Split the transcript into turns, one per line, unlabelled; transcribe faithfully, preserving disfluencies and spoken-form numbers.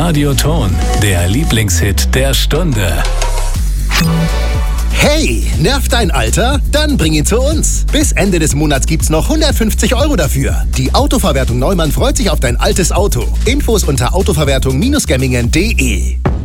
Radioton, der Lieblingshit der Stunde.
Hey, nervt dein Alter? Dann bring ihn zu uns. Bis Ende des Monats gibt's noch hundertfünfzig Euro dafür. Die Autoverwertung Neumann freut sich auf dein altes Auto. Infos unter autoverwertung Bindestrich gemmingen punkt de.